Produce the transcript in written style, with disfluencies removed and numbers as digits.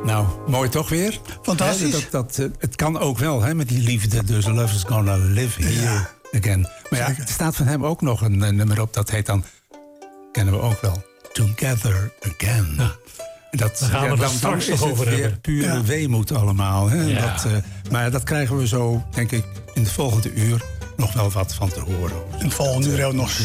Nou, mooi toch weer? Fantastisch. Het kan ook wel, hè, met die liefde. Dus Love is Gonna Live Here Again. Maar ja, er staat van hem ook nog een nummer op. Dat heet dan, kennen we ook wel, Together Again. Ja. Daar gaan we dan straks nog over hebben. Weer pure weemoed allemaal. Hè? Ja. Maar dat krijgen we zo, denk ik, in het volgende uur nog wel wat van te horen. In het volgende uur hebben we nog